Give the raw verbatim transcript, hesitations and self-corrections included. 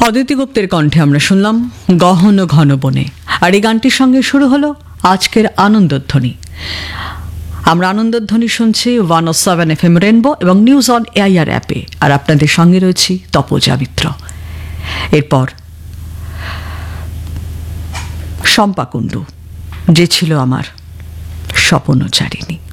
অদিতি গুপ্তের কণ্ঠে আমরা শুনলাম গহন ঘন বনে, আর এই গানটির সঙ্গে শুরু হলো আজকের আনন্দধ্বনি। আমরা আনন্দধ্বনি শুনছি ওয়ান ও সেভেন এফ এম রেনবো এবং নিউজ অন এআইআর অ্যাপে, আর আপনাদের সঙ্গে রয়েছি তপজা মিত্র। এরপর শম্পা কুণ্ডু, যে ছিল আমার স্বপ্নচারিণী।